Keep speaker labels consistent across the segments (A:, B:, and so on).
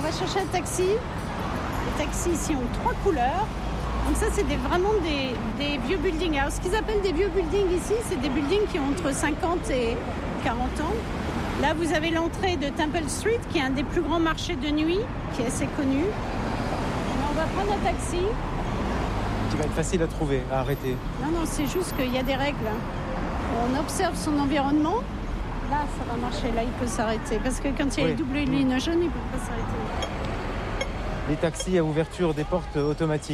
A: va chercher un taxi. Les taxis ici ont 3 couleurs. Donc ça, c'est vraiment des vieux buildings. Alors, ce qu'ils appellent des vieux buildings ici, c'est des buildings qui ont entre 50 et 40 ans. Là, vous avez l'entrée de Temple Street, qui est un des plus grands marchés de nuit, qui est assez connu. On va prendre un taxi.
B: Qui va être facile à trouver, à arrêter.
A: Non, c'est juste qu'il y a des règles. On observe son environnement. Là, ça va marcher. Là, il peut s'arrêter. Parce que quand il y a les doubles lignes jaunes, il ne peut pas s'arrêter.
B: Les taxis à ouverture des portes automatiques.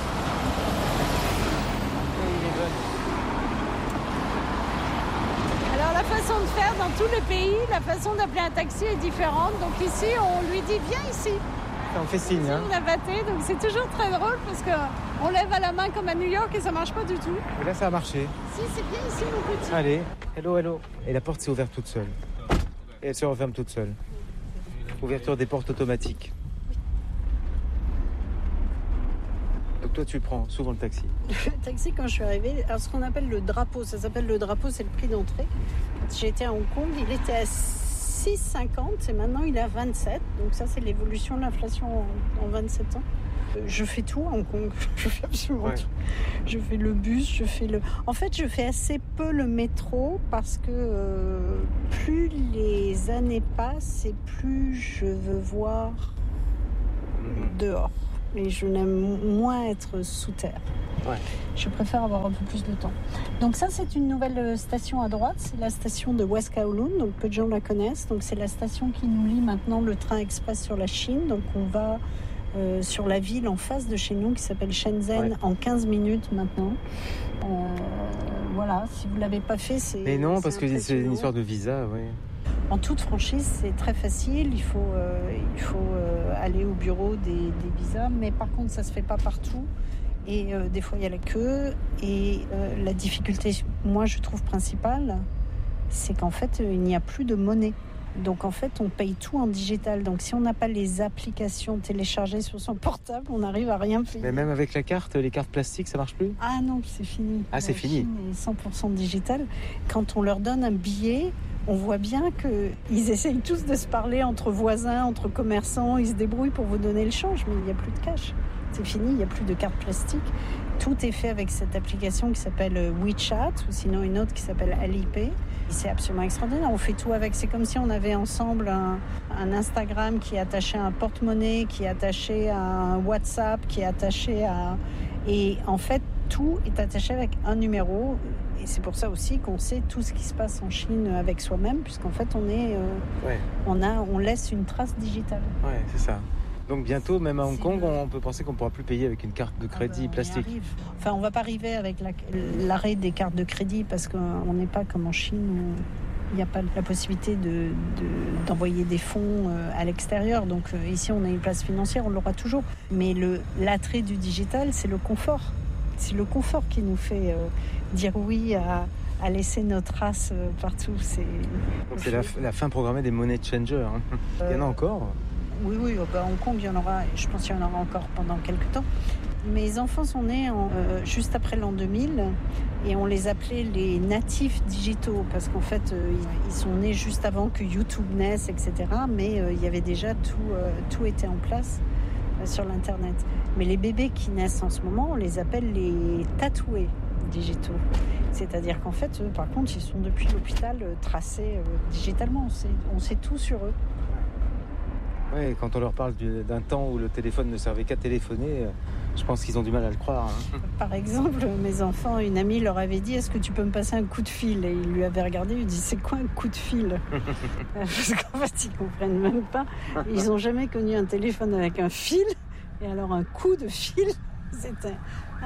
A: Alors, la façon de faire dans tous les pays, la façon d'appeler un taxi est différente. Donc ici, on lui dit « viens ici ».
B: On fait signe.
A: On a batté, donc c'est toujours très drôle parce qu'on lève à la main comme à New York et ça marche pas du tout.
B: Et là, ça a marché.
A: Si, c'est bien ici, mon petit.
B: Allez, hello. Et la porte s'est ouverte toute seule. Et elle se referme toute seule. Ouverture des portes automatiques. Donc toi, tu prends souvent le taxi.
A: Le taxi, quand je suis arrivée, alors ce qu'on appelle le drapeau, ça s'appelle le drapeau, c'est le prix d'entrée. Quand j'ai été à Hong Kong, il était à 6,50 et maintenant il est à 27. Donc ça, c'est l'évolution de l'inflation en 27 ans. Je fais tout à Hong Kong, je fais absolument tout. Je fais le bus, En fait, je fais assez peu le métro parce que plus les années passent et plus je veux voir dehors. Et je n'aime moins être sous terre.
B: Ouais.
A: Je préfère avoir un peu plus de temps. Donc ça, c'est une nouvelle station à droite. C'est la station de West Kowloon. Donc peu de gens la connaissent. Donc c'est la station qui nous lie maintenant le train express sur la Chine. Donc on va sur la ville en face de chez nous qui s'appelle Shenzhen en 15 minutes maintenant. Voilà, si vous ne l'avez pas fait, c'est...
B: Mais non, parce que c'est une histoire de visa, oui.
A: En toute franchise, c'est très facile. Il faut aller au bureau des visas. Mais par contre, ça ne se fait pas partout. Et des fois, il y a la queue. Et la difficulté, moi, je trouve principale, c'est qu'en fait, il n'y a plus de monnaie. Donc, en fait, on paye tout en digital. Donc, si on n'a pas les applications téléchargées sur son portable, on n'arrive à rien payer.
B: Mais même avec la carte, les cartes plastiques, ça marche plus ?
A: Ah non, c'est fini.
B: Ah, c'est fini.
A: La Chine est 100% digital. Quand on leur donne un billet, on voit bien qu'ils essayent tous de se parler entre voisins, entre commerçants. Ils se débrouillent pour vous donner le change, mais il n'y a plus de cash. C'est fini, il n'y a plus de cartes plastiques. Tout est fait avec cette application qui s'appelle WeChat, ou sinon une autre qui s'appelle Alipay. C'est absolument extraordinaire, on fait tout avec. C'est comme si on avait ensemble un Instagram qui est attaché à un porte-monnaie, qui est attaché à un WhatsApp, qui est attaché à... Et en fait, tout est attaché avec un numéro. Et c'est pour ça aussi qu'on sait tout ce qui se passe en Chine avec soi-même, puisqu'en fait, on laisse une trace digitale.
B: Ouais, c'est ça. Donc bientôt, même à Hong Kong, on peut penser qu'on ne pourra plus payer avec une carte de crédit plastique.
A: Enfin, on ne va pas arriver avec l'arrêt des cartes de crédit parce qu'on n'est pas comme en Chine où il n'y a pas la possibilité d'envoyer des fonds à l'extérieur. Donc ici, on a une place financière, on l'aura toujours. Mais l'attrait du digital, c'est le confort. C'est le confort qui nous fait dire oui à laisser notre trace partout.
B: Donc c'est la fin programmée des money changers. Hein. Il y en a encore ?
A: Oui, à Hong Kong, il y en aura, je pense qu'il y en aura encore pendant quelques temps. Mes enfants sont nés juste après l'an 2000 et on les appelait les natifs digitaux parce qu'en fait, ils sont nés juste avant que YouTube naisse, etc. Mais il y avait déjà tout était en place sur l'Internet. Mais les bébés qui naissent en ce moment, on les appelle les tatoués digitaux. C'est-à-dire qu'en fait, eux, par contre, ils sont depuis l'hôpital tracés digitalement. On sait tout sur eux.
B: Oui, quand on leur parle d'un temps où le téléphone ne servait qu'à téléphoner, je pense qu'ils ont du mal à le croire. Hein.
A: Par exemple, mes enfants, une amie leur avait dit « Est-ce que tu peux me passer un coup de fil ?» Et ils lui avaient regardé, il lui dit « C'est quoi un coup de fil ?» Parce qu'en fait, ils ne comprennent même pas. Ils n'ont jamais connu un téléphone avec un fil. Et alors, un coup de fil, c'était